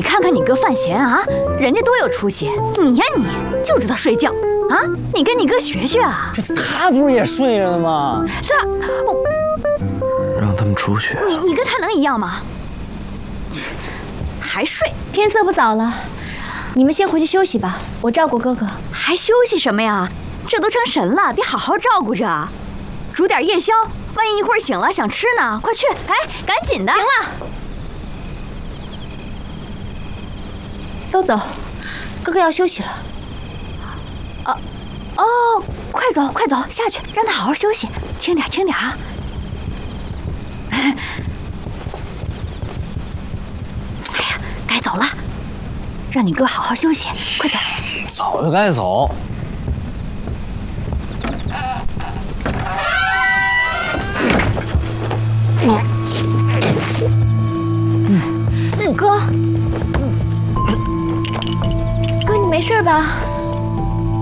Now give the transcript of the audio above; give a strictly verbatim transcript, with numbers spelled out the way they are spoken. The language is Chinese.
看看你哥范闲啊，人家多有出息，你呀你就知道睡觉啊！你跟你哥学学啊！ 这他不是也睡着呢吗？ 他，我让他们出去。 你你跟他能一样吗？还睡？ 天色不早了，你们先回去休息吧，我照顾哥哥。 还休息什么呀？这都成神了，得好好照顾着。煮点夜宵，万一一会儿醒了想吃呢，快去！哎，赶紧的！ 行了，都走，哥哥要休息了。 哦哦，快走快走，下去，让他好好休息，轻点轻点啊！哎呀，该走了，让你哥好好休息，快走！ 早就该走。 嗯，哥，哥你没事吧？